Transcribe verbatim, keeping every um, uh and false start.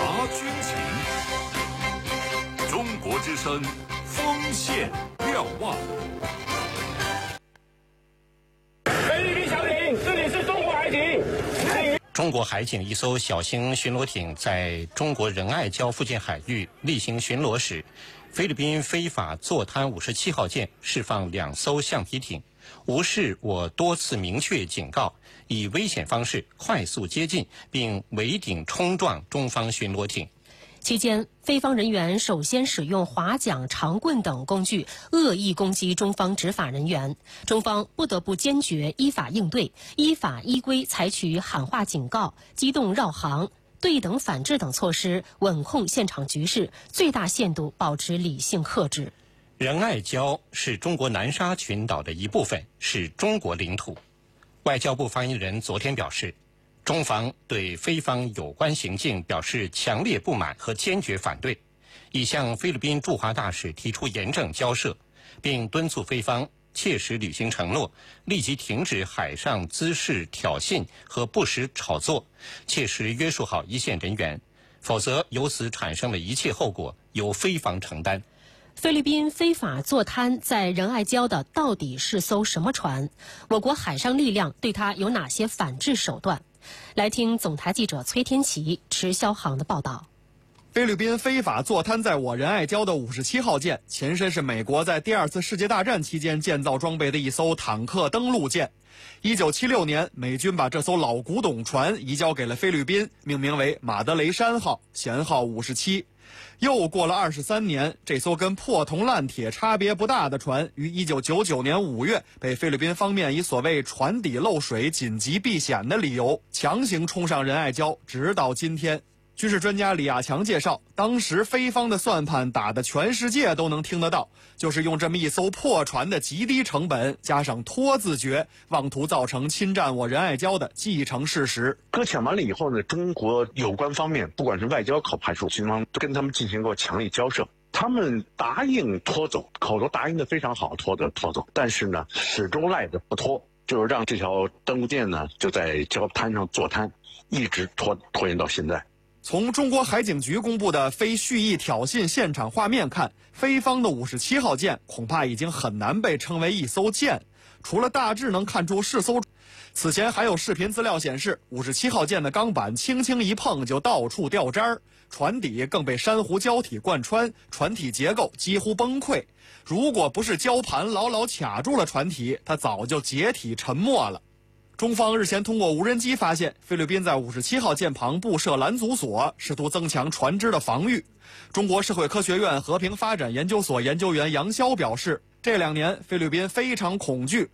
察军情，中国之声锋线瞭望。 菲律宾小艇，这里是中国海警。 中国海警一艘小型巡逻艇在中国仁爱礁附近海域例行巡逻时，菲律宾非法坐滩五十七号舰释放两艘橡皮艇，无视我多次明确警告，以危险方式快速接近并围顶冲撞中方巡逻艇。 期间，菲方人员首先使用划桨、长棍等工具恶意攻击中方执法人员，中方不得不坚决依法应对，依法依规采取喊话警告、机动绕行、对等反制等措施，稳控现场局势，最大限度保持理性克制。 仁爱礁是中国南沙群岛的一部分，是中国领土。外交部发言人昨天表示，中方对菲方有关行径表示强烈不满和坚决反对，已向菲律宾驻华大使提出严正交涉，并敦促菲方切实履行承诺，立即停止海上滋事挑衅和不实炒作，切实约束好一线人员，否则由此产生的一切后果由菲方承担。 菲律宾非法坐滩在仁爱礁的到底是艘什么船？我国海上力量对它有哪些反制手段？来听总台记者崔天琪、池霄航的报道。 菲律宾非法坐滩在我仁爱礁的五十七号舰，前身是美国在第二次世界大战期间建造装备的一艘坦克登陆舰。一九七六年，美军把这艘老古董船移交给了菲律宾，命名为马德雷山号，舷号五十七。又过了二十三年，这艘跟破铜烂铁差别不大的船，于一九九九年五月被菲律宾方面以所谓船底漏水、紧急避险的理由，强行冲上仁爱礁，直到今天。军事专家李亚强介绍，当时菲方的算盘打得全世界都能听得到，就是用这么一艘破船的极低成本，加上拖字诀，妄图造成侵占我仁爱礁的既成事实。 搁浅完了以后呢，中国有关方面，不管是外交考派出军方，都跟他们进行过强力交涉。他们答应拖走，口头答应的非常好，拖着拖走，但是呢，始终赖着不拖，就是让这条登陆舰呢就在礁滩上坐滩，一直拖拖延到现在。 从中国海警局公布的非蓄意挑衅现场画面看，菲方的五十七号舰恐怕已经很难被称为一艘舰，除了大致能看出是艘。此前还有视频资料显示，五十七号舰的钢板轻轻一碰就到处掉渣儿，船底更被珊瑚礁体贯穿，船体结构几乎崩溃。如果不是礁盘牢牢卡住了船体，它早就解体沉没了。中方日前通过无人机发现，菲律宾在五十七号舰旁布设拦阻索，试图增强船只的防御。中国社会科学院和平发展研究所研究员杨潇表示，这两年菲律宾非常恐惧，